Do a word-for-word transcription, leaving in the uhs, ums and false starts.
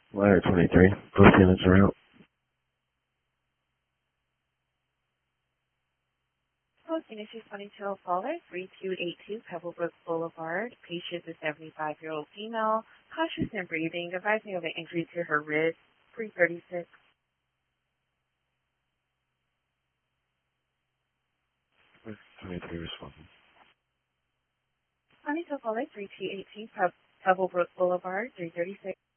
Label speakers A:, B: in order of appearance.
A: Wire twenty-three. Both units are out.
B: Posting issue twenty-two caller, three two eight two Pebblebrook Boulevard. Patient is a seventy-five-year-old female, cautious in breathing, advising of an injury to her wrist, three thirty-six.
A: twenty-three responding.
B: twenty-two caller, three two eight two Pebblebrook Boulevard, three thirty-six.